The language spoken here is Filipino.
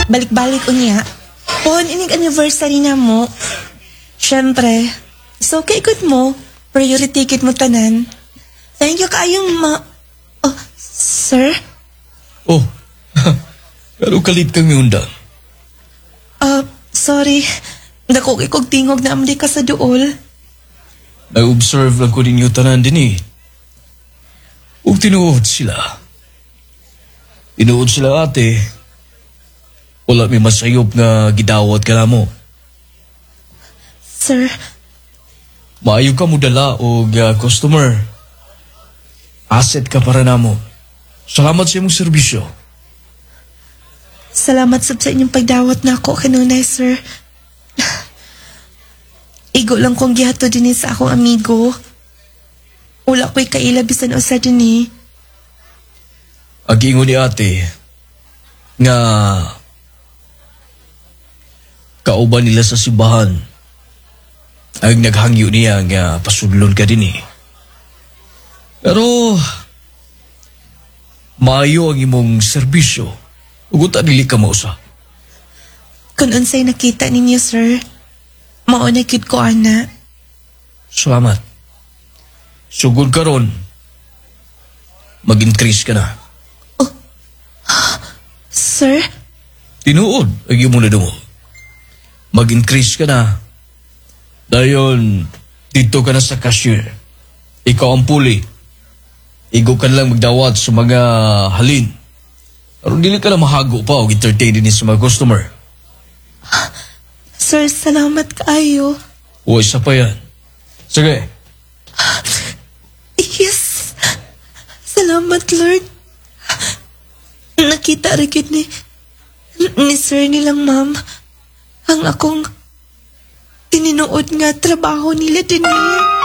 balik-balik unya. Pon, inig anniversary na mo. Siyempre, so kay good mo, priority kit mo tanan. Thank you kaayong Oh, sir? Oh, pero kalit kang undang. Sorry. Dako kog tingog na amdi ka sa duol. Nag-observe lang ko ninyo tanan din eh. Huwag tinuod sila. Tinuod sila ate. Wala may masayop nga gidawat ka na mo. Sir? Maayo ka mo dala o customer. Asset ka para na mo. Salamat sa imong serbisyo. Salamat sa inyong pagdawat na ako kanunay, sir. Igo lang kong gihato din sa akong amigo. Wala ko'y kailabisan o sa din. Agingo ni ate nga kauban nila sa simbahan ang naghangyo niya nga pasudlon ka din eh. Pero maayo ang imong serbisyo. Ugot dili ka mausa. Kung unsay nakita ninyo, sir, mauna cute ko, ana. Salamat. Sugod ka ron. Mag-increase ka na. Sir? Tinuod, ang iyong muna mo. Mag-increase ka na. Dayon, dito ka na sa cashier. Ikaw ang puli. Igo ka lang magdawat sa mga halin. Pero dili ka na mahago pa o entertain din sa mga customer. Sir, salamat kaayo. O isa pa yan. Sige. Yes. Salamat, Lord. Nakita rin ni sir nilang ma'am ang akong tininuod nga trabaho nila din.